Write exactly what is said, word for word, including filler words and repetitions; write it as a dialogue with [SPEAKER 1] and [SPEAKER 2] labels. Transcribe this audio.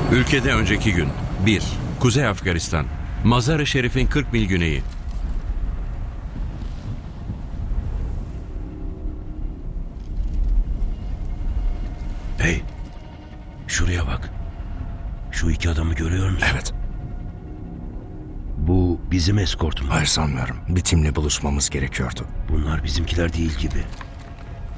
[SPEAKER 1] Ülkede önceki gün. bir. Kuzey Afganistan. Mazar-ı Şerif'in kırk mil güneyi.
[SPEAKER 2] Hey, şuraya bak. Şu iki adamı görüyor musun?
[SPEAKER 3] Evet.
[SPEAKER 2] Bu bizim eskortumuz.
[SPEAKER 3] Hayır sanmıyorum. Bir timle buluşmamız gerekiyordu.
[SPEAKER 2] Bunlar bizimkiler değil gibi.